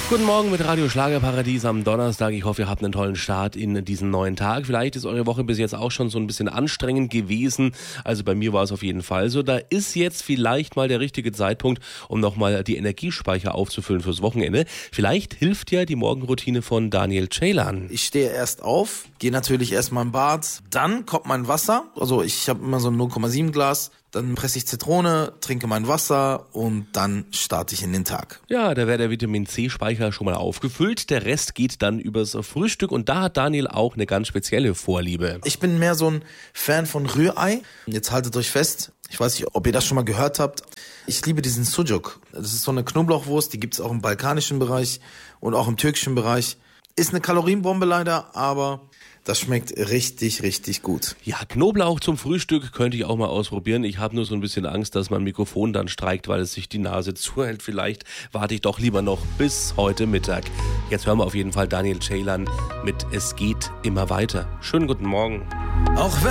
Guten Morgen mit Radio Schlagerparadies am Donnerstag. Ich hoffe, ihr habt einen tollen Start in diesen neuen Tag. Vielleicht ist eure Woche bis jetzt auch schon so ein bisschen anstrengend gewesen. Also bei mir war es auf jeden Fall so. Da ist jetzt vielleicht mal der richtige Zeitpunkt, um nochmal die Energiespeicher aufzufüllen fürs Wochenende. Vielleicht hilft ja die Morgenroutine von Daniel Ceylan. Ich stehe erst auf, gehe natürlich erstmal im Bad, dann kommt mein Wasser. Also ich habe immer so ein 0,7 Glas. Dann presse ich Zitrone, trinke mein Wasser und dann starte ich in den Tag. Ja, da wäre der Vitamin-C-Speicher schon mal aufgefüllt. Der Rest geht dann übers Frühstück und da hat Daniel auch eine ganz spezielle Vorliebe. Ich bin mehr so ein Fan von Rührei. Jetzt haltet euch fest, ich weiß nicht, ob ihr das schon mal gehört habt. Ich liebe diesen Sucuk. Das ist so eine Knoblauchwurst, die gibt's auch im balkanischen Bereich und auch im türkischen Bereich. Ist eine Kalorienbombe leider, aber das schmeckt richtig, richtig gut. Ja, Knoblauch zum Frühstück könnte ich auch mal ausprobieren. Ich habe nur so ein bisschen Angst, dass mein Mikrofon dann streikt, weil es sich die Nase zuhält. Vielleicht warte ich doch lieber noch bis heute Mittag. Jetzt hören wir auf jeden Fall Daniel Ceylan mit Es geht immer weiter. Schönen guten Morgen. Auch